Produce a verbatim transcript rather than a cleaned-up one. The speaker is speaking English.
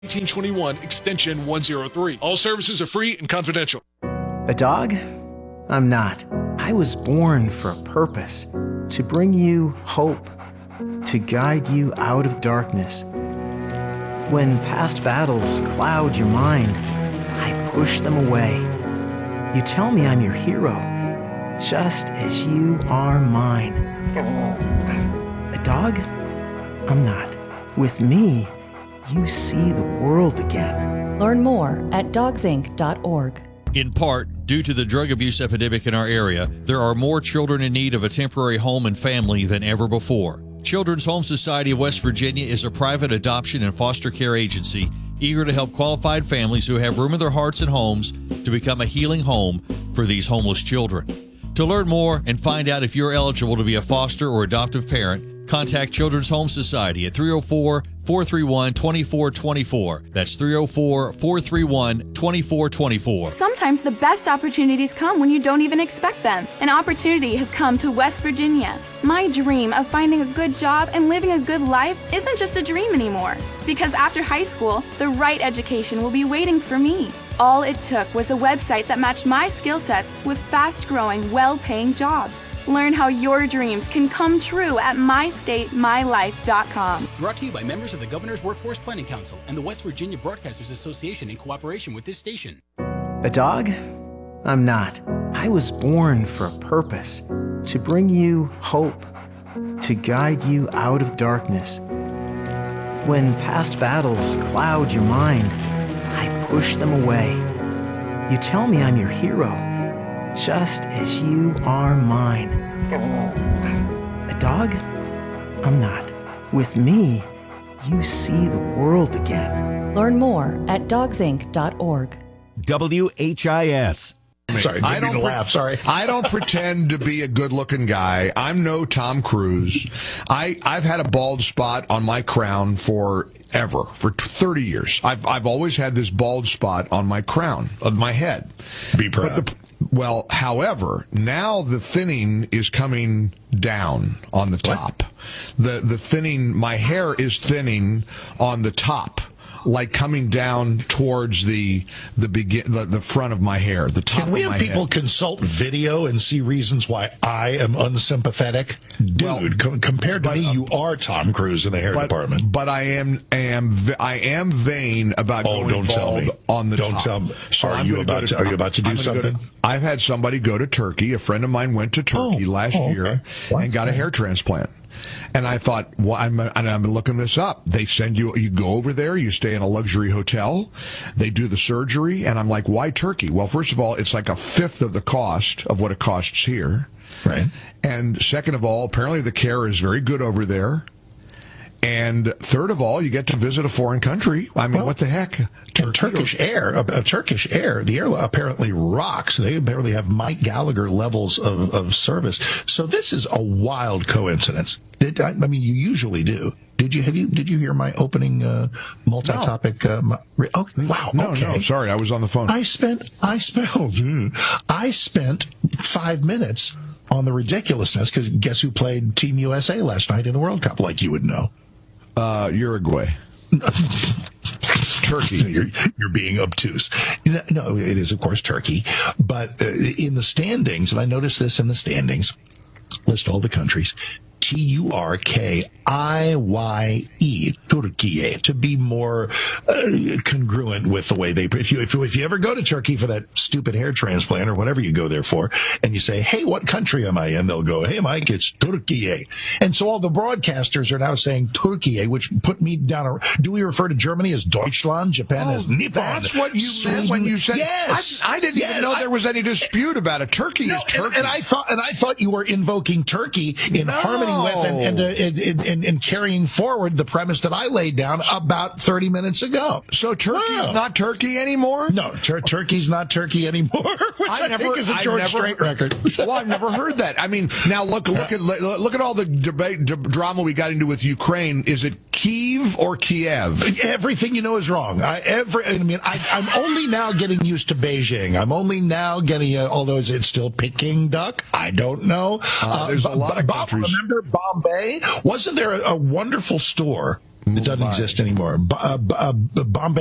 eighteen twenty-one, extension one oh three. All services are free and confidential. A dog? I'm not. I was born for a purpose, to bring you hope, to guide you out of darkness. When past battles cloud your mind, I push them away. You tell me I'm your hero, just as you are mine. A dog? I'm not. With me, you see the world again. Learn more at dogs inc dot org. In part, due to the drug abuse epidemic in our area, there are more children in need of a temporary home and family than ever before. Children's Home Society of West Virginia is a private adoption and foster care agency eager to help qualified families who have room in their hearts and homes to become a healing home for these homeless children. To learn more and find out if you're eligible to be a foster or adoptive parent, contact Children's Home Society at three oh four, four three one, two four two four. That's three oh four, four three one, two four two four. Sometimes the best opportunities come when you don't even expect them. An opportunity has come to West Virginia. My dream of finding a good job and living a good life isn't just a dream anymore. Because after high school, the right education will be waiting for me. All it took was a website that matched my skill sets with fast-growing, well-paying jobs. Learn how your dreams can come true at my state my life dot com. Brought to you by members of the Governor's Workforce Planning Council and the West Virginia Broadcasters Association in cooperation with this station. A dog? I'm not. I was born for a purpose, to bring you hope, to guide you out of darkness. When past battles cloud your mind, I push them away. You tell me I'm your hero, just as you are mine. A dog? I'm not. With me, you see the world again. Learn more at dogs inc dot org. W H I S. Sorry, I don't laugh. Sorry, I don't pretend to be a good-looking guy. I'm no Tom Cruise. I I've had a bald spot on my crown forever, for thirty years. I've I've always had this bald spot on my crown of my head. Be proud. But the, well, however, now the thinning is coming down on the top. What? The the thinning, my hair is thinning on the top. Like coming down towards the the begin the, the front of my hair, the top. Can we of my have people head. consult video and see reasons why I am unsympathetic? Dude, well, com- compared to but, me, uh, you are Tom Cruise in the hair but, department. But I am am I am vain about oh, going don't tell bald me. on the don't top. Tell me. So are I'm you about to, to? Are you about to do something? To, I've had somebody go to Turkey. A friend of mine went to Turkey oh, last oh, okay. year What? and got a hair transplant. And I thought, well, I'm, and I'm looking this up. They send you, you go over there, you stay in a luxury hotel, they do the surgery, and I'm like, why Turkey? Well, first of all, it's like a fifth of the cost of what it costs here. Right. And second of all, apparently the care is very good over there. And third of all, you get to visit a foreign country. I mean, well, what the heck? Turkey Turkish or- Air, a, a Turkish Air, the air apparently rocks. They apparently have Mike Gallagher levels of, of service. So this is a wild coincidence. Did I, I mean, you usually do. Did you have you did you hear my opening uh, multi-topic? No. Uh, my, oh, wow. No, okay. no. Sorry, I was on the phone. I spent I spent I spent five minutes on the ridiculousness because guess who played Team U S A last night in the World Cup? Like you would know. Uh, Uruguay. Turkey. You're, you're being obtuse. No, it is, of course, Turkey. But uh, in the standings, and I noticed this in the standings, list all the countries, T U R K I Y E, Turkey, to be more uh, congruent with the way they, if you, if, if you ever go to Turkey for that stupid hair transplant or whatever you go there for, and you say, hey, what country am I in? They'll go, hey, Mike, it's Turkey. And so all the broadcasters are now saying Turkey, which put me down. A, do we refer to Germany as Deutschland, Japan oh, as Nippon? That's what you Sweden, meant when you said, yes. I, I didn't yes, even know I, there was any dispute about it. Turkey no, is Turkey. And, and I thought, and I thought you were invoking Turkey in no. harmony with and, and, uh, and, and, and carrying forward the premise that I laid down about thirty minutes ago. So Turkey's wow. not Turkey anymore? No, tur- Turkey's not Turkey anymore, which I, I never, think is a George never, Strait record. Well, I've never heard that. I mean, now look, look at look at all the debate d- drama we got into with Ukraine. Is it Kyiv or Kiev? Everything you know is wrong. I, every, I mean, I, I'm only now getting used to Beijing. I'm only now getting, uh, although is it still Peking duck? I don't know. Uh, there's uh, a lot b- of Bob, countries. Remember Bombay? Wasn't there a, a wonderful store It doesn't Mumbai. exist anymore. B- uh, B- uh, Bombay.